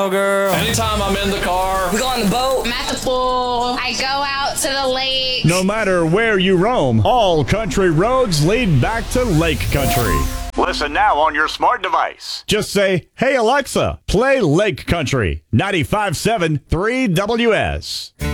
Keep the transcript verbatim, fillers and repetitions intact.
girl. Anytime I'm in the car. We go on the boat. I'm at the pool. I go out to the lake. No matter where you roam, all country roads lead back to Lake Country. Listen now on your smart device. Just say, "Hey Alexa, play Lake Country, ninety-five point seven three W S."